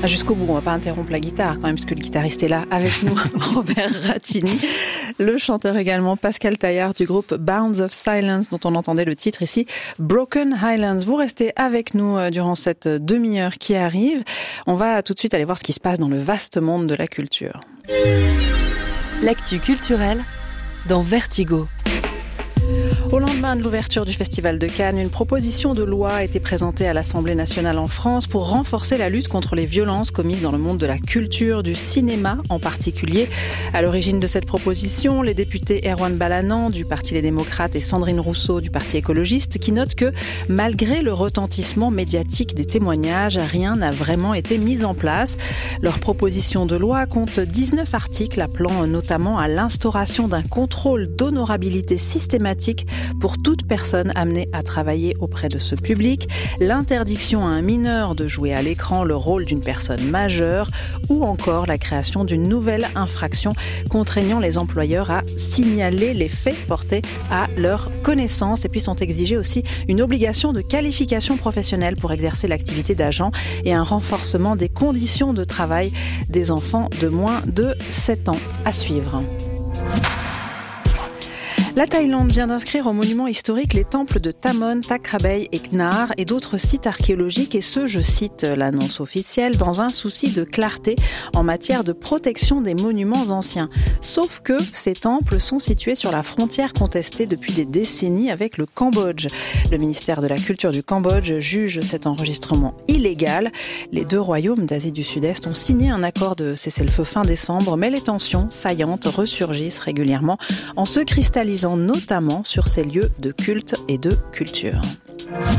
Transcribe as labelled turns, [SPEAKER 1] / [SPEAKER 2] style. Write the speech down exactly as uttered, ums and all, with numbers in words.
[SPEAKER 1] Jusqu'au bout, on va pas interrompre la guitare quand même, parce que le guitariste est là avec nous, Robert Rattini. Le chanteur également, Pascal Taillard du groupe Bounds of Silence, dont on entendait le titre ici, Broken Highlands. Vous restez avec nous durant cette demi-heure qui arrive. On va tout de suite aller voir ce qui se passe dans le vaste monde de la culture.
[SPEAKER 2] L'actu culturelle dans Vertigo.
[SPEAKER 1] Au lendemain de l'ouverture du Festival de Cannes, une proposition de loi a été présentée à l'Assemblée nationale en France pour renforcer la lutte contre les violences commises dans le monde de la culture, du cinéma en particulier. À l'origine de cette proposition, les députés Erwan Balanant du Parti Les Démocrates et Sandrine Rousseau du Parti Écologiste qui notent que malgré le retentissement médiatique des témoignages, rien n'a vraiment été mis en place. Leur proposition de loi compte dix-neuf articles appelant notamment à l'instauration d'un contrôle d'honorabilité systématique pour toute personne amenée à travailler auprès de ce public, l'interdiction à un mineur de jouer à l'écran le rôle d'une personne majeure ou encore la création d'une nouvelle infraction contraignant les employeurs à signaler les faits portés à leur connaissance. Et puis sont exigées aussi une obligation de qualification professionnelle pour exercer l'activité d'agent et un renforcement des conditions de travail des enfants de moins de sept ans. À suivre. La Thaïlande vient d'inscrire au monument historique les temples de Tamon, Takrabey et Knar et d'autres sites archéologiques, et ce, je cite l'annonce officielle, dans un souci de clarté en matière de protection des monuments anciens. Sauf que ces temples sont situés sur la frontière contestée depuis des décennies avec le Cambodge. Le ministère de la Culture du Cambodge juge cet enregistrement illégal. Les deux royaumes d'Asie du Sud-Est ont signé un accord de cessez-le-feu fin décembre, mais les tensions saillantes ressurgissent régulièrement en se cristallisant notamment sur ces lieux de culte et de culture.